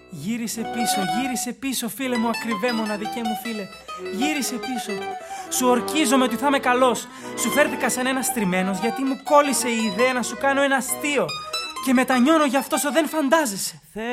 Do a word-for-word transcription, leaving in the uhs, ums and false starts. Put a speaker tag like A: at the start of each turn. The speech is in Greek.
A: Γύρισε πίσω, γύρισε πίσω, φίλε μου, ακριβέ μοναδικέ μου φίλε. Γύρισε πίσω. Σου ορκίζομαι ότι θα είμαι καλός. Σου φέρθηκα σαν ένας τριμμένος γιατί μου κόλλησε η ιδέα να σου κάνω ένα αστείο. Και μετανιώνω γι' αυτό σου δεν φαντάζεσαι.